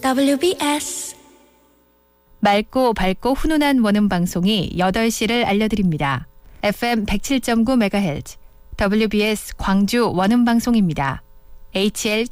WBS 맑고 밝고 훈훈한 원음 방송이 8시를 알려드립니다. FM 107.9MHz WBS 광주 원음 방송입니다. HL